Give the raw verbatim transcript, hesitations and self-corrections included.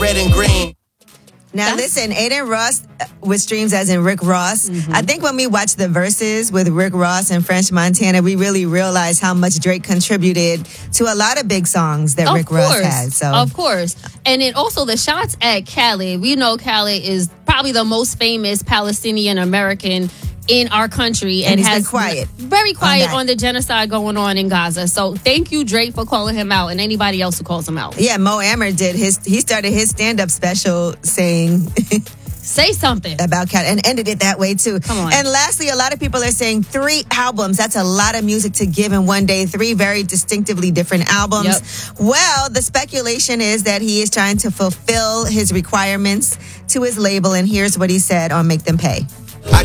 red and green. Now, That's- listen, Aiden Ross with streams as in Rick Ross. Mm-hmm. I think when we watched the verses with Rick Ross and French Montana, we really realized how much Drake contributed to a lot of big songs that of Rick course. Ross had. So, of course. And then also the shots at Khaled. We know Khaled is probably the most famous Palestinian American in our country, and, and he's has been quiet, very quiet on, on the genocide going on in Gaza. So thank you, Drake, for calling him out, and anybody else who calls him out. Yeah, Mo Amer did his. He started his stand-up special saying, "Say something about Cat," and ended it that way too. Come on. And lastly, a lot of people are saying three albums. That's a lot of music to give in one day. Three very distinctively different albums. Yep. Well, the speculation is that he is trying to fulfill his requirements to his label, and here's what he said on Make Them Pay.